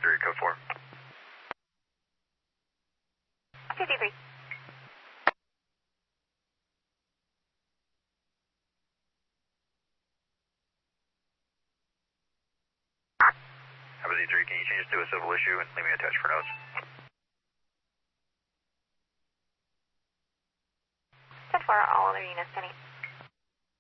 Z3, code 4. 53. Have a Z3, can you change this to a civil issue and leave me attached for notes? 10-4, all other units, Penny.